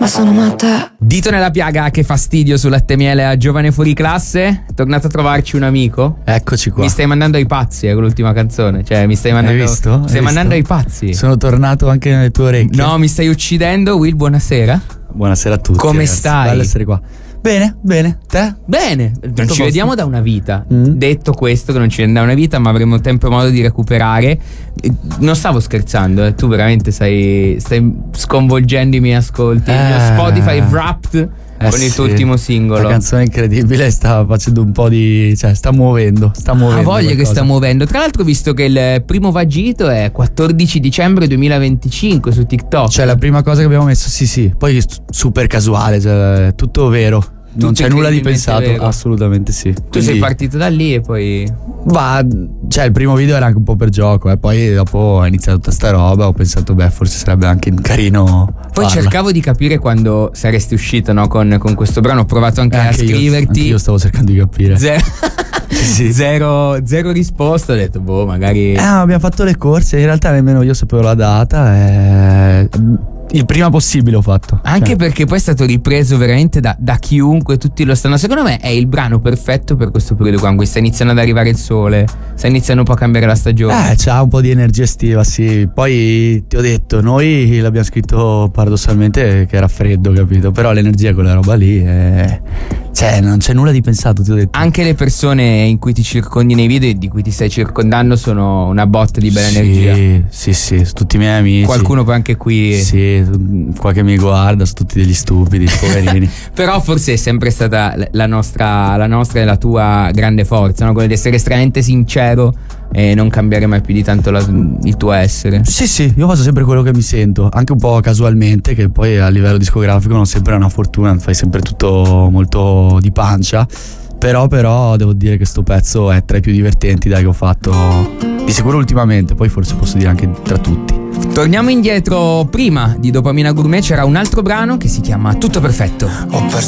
sono matta. Dito nella piaga, che fastidio su Latte Miele a Giovane Fuori Classe. È tornato a trovarci un amico. Eccoci qua. Mi stai mandando ai pazzi con l'ultima canzone. Cioè mi stai mandando. Hai visto? Stai mandando ai pazzi. Sono tornato anche nelle tue orecchie. No, mi stai uccidendo. Will, buonasera. Buonasera a tutti. Come ragazzi. stai? Bello essere qua. Bene, te? Bene, non ci posto? vediamo da una vita. Detto questo, che non ci vediamo da una vita, ma avremo tempo e modo di recuperare. Non stavo scherzando, tu veramente stai sconvolgendo i miei ascolti. Il mio Spotify Wrapped con il tuo ultimo singolo. La canzone incredibile, sta facendo un po' di. Cioè, sta muovendo. Ha voglia qualcosa. che sta muovendo. Tra l'altro, ho visto che il primo vagito è 14 dicembre 2025 su TikTok. Cioè, la prima cosa che abbiamo messo, sì. Poi super casuale, cioè, tutto vero. Non c'è nulla di pensato, vero. assolutamente sì. Tu sei partito da lì e poi. Cioè, il primo video era anche un po' per gioco, poi dopo ho iniziato tutta sta roba, ho pensato, forse sarebbe anche carino. Poi farla. cercavo di capire quando saresti uscito, no, con questo brano. Ho provato anche a scriverti. Io stavo cercando di capire. Sì. Zero risposta. Ho detto, magari. Abbiamo fatto le corse, in realtà nemmeno io sapevo la data. Il prima possibile ho fatto. Anche perché poi è stato ripreso veramente da chiunque, tutti lo stanno. Secondo me è il brano perfetto per questo periodo qua, in cui sta iniziando ad arrivare il sole, sta iniziando un po' a cambiare la stagione. C'ha un po' di energia estiva, sì. Poi ti ho detto, noi l'abbiamo scritto paradossalmente che era freddo, capito? Però l'energia, quella roba lì, cioè non c'è nulla di pensato, ti ho detto. Anche le persone in cui ti circondi nei video e di cui ti stai circondando sono una botta di bella energia. Sì, tutti i miei amici. Qualcuno poi anche qui. Sì, qua che mi guarda, sono tutti degli stupidi, poverini. Però forse è sempre stata la nostra e la tua grande forza, no? Quella di essere estremamente sincero e non cambiare mai più di tanto il tuo essere. Sì, io faccio sempre quello che mi sento, anche un po' casualmente, che poi a livello discografico non sempre è una fortuna, fai sempre tutto molto di pancia. Però devo dire che sto pezzo è tra i più divertenti che ho fatto, di sicuro ultimamente, poi forse posso dire anche tra tutti. Torniamo indietro. Prima di Dopamina Gourmet c'era un altro brano che si chiama Tutto Perfetto.